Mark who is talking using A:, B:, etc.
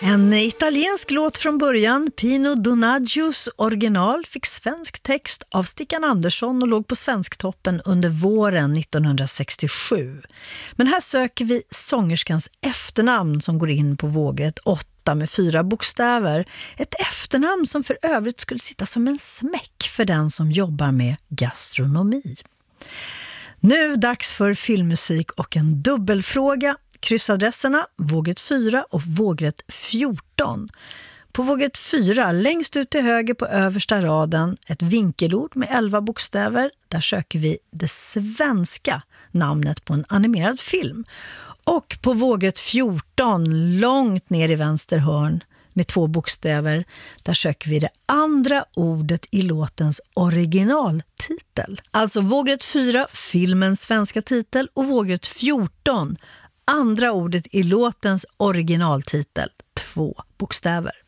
A: En italiensk låt från början, Pino Donaggios original, fick svensk text av Stickan Andersson och låg på Svensktoppen under våren 1967. Men här söker vi sångerskans efternamn som går in på vågrätt 8 med 4 bokstäver. Ett efternamn som för övrigt skulle sitta som en smäck för den som jobbar med gastronomi. Nu dags för filmmusik och en dubbelfråga. Kryssadresserna vågrätt 4 och vågrätt 14. På vågrätt 4, längst ut till höger på översta raden, ett vinkelord med 11 bokstäver. Där söker vi det svenska namnet på en animerad film. Och på vågrätt 14, långt ner i vänster hörn med 2 bokstäver, där söker vi det andra ordet i låtens originaltitel. Alltså vågrätt 4, filmens svenska titel, och vågrätt 14, andra ordet i låtens originaltitel, 2 bokstäver.